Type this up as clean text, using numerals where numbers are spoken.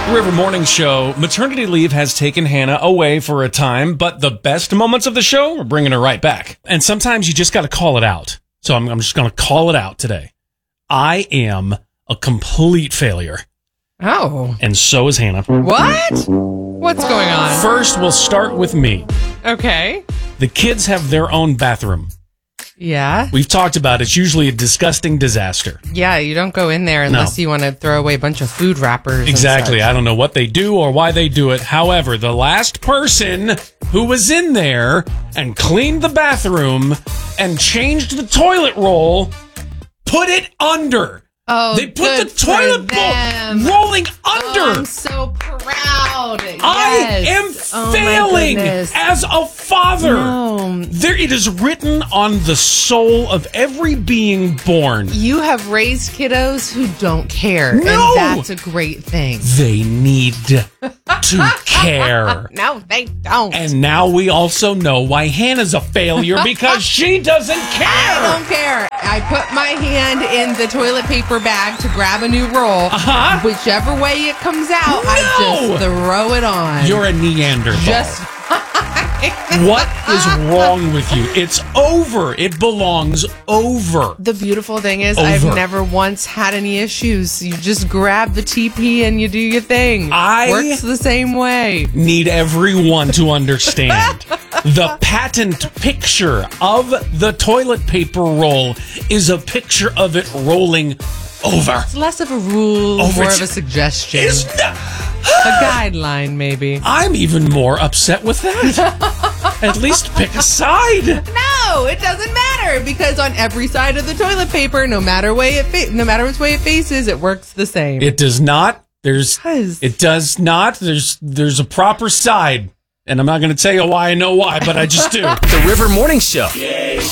River Morning Show. Maternity leave has taken Hannah away for a time, but the best moments of the show are bringing her right back. And sometimes you just got to call it out. So I'm just going to call it out today. I am a complete failure. Oh. And so is Hannah. What? What's going on? First, we'll start with me. Okay. The kids have their own bathroom. Yeah. We've talked about it's usually a disgusting disaster. Yeah, you don't go in there unless you want to throw away a bunch of food wrappers. Exactly. I don't know what they do or why they do it. However, the last person who was in there and cleaned the bathroom and changed the toilet roll put it under. Oh, they put the toilet bowl rolling under. Oh, I'm so proud. I am failing as a father. No. It is written on the soul of every being born. You have raised kiddos who don't care. No. And that's a great thing. They need to care. No, they don't. And now we also know why Hannah's a failure because she doesn't care. I don't care. I put my hand in the toilet paper bag to grab a new roll. Whichever way it comes out, I just throw it on. You're a Neanderthal. What is wrong with you? It's over. It belongs over. The beautiful thing is Over. I've never once had any issues. You just grab the TP and you do your thing. Works the same way. Need everyone to understand. The patent picture of the toilet paper roll is a picture of it rolling over. It's less of a rule, more of a suggestion. A guideline, maybe. I'm even more upset with that. At least pick a side. No, it doesn't matter because on every side of the toilet paper, no matter which way it faces, it works the same. It does not. It does not. There's a proper side. And I'm not going to tell you why I know why, but I just do. The River Morning Show. Yeah.